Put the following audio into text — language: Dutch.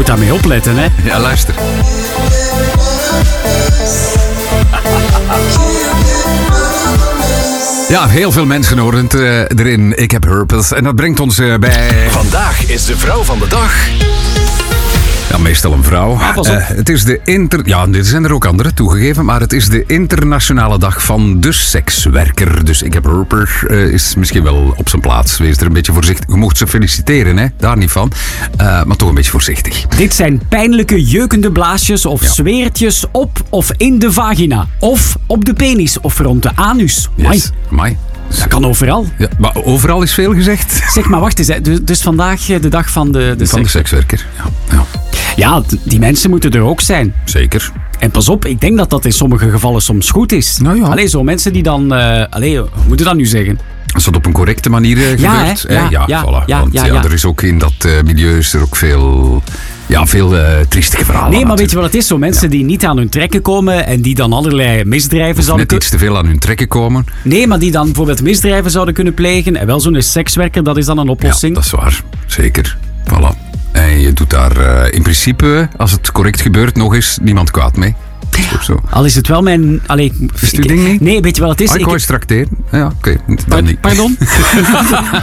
daarmee opletten, hè. Ja, luister. Ja, heel veel mensen horen het erin. Ik heb herpes. En dat brengt ons bij... Vandaag is de vrouw van de dag. Ja, meestal een vrouw. pas op. Het is Ja, er zijn er ook andere toegegeven, maar het is de internationale dag van de sekswerker. Dus ik heb herpes is misschien wel op zijn plaats. Wees er een beetje voorzichtig. Je mocht ze feliciteren, hè? Daar niet van. Maar toch een beetje voorzichtig. Dit zijn pijnlijke jeukende blaasjes of zweertjes op of in de vagina. Of op de penis of rond de anus. Yes. Amai. Dat kan overal. Ja, maar overal is veel gezegd. Zeg maar, wacht eens. Hè. Dus vandaag de dag van de Van de sekswerker. Ja. Ja, die mensen moeten er ook zijn. Zeker. En pas op, ik denk dat dat in sommige gevallen soms goed is. Nou ja. Allee, zo mensen die dan... hoe moet je dat nu zeggen? Als het op een correcte manier gebeurt. hè? Ja, Voilà. Want er is ook in dat milieu is er ook veel triestige verhalen. Nee, maar weet je wat het is? Zo mensen die niet aan hun trekken komen en die dan allerlei misdrijven zouden net iets te veel aan hun trekken komen. Nee, maar die dan bijvoorbeeld misdrijven zouden kunnen plegen. En wel zo'n sekswerker, dat is dan een oplossing. Ja, dat is waar. Zeker. Voilà. En je doet daar in principe, als het correct gebeurt, nog eens niemand kwaad mee. Zo. Al is het wel mijn... Allee, is het uw ding niet? Nee, weet je wat het is? Ik wou eens trakteren. Ja, oké. Dan niet. Pardon?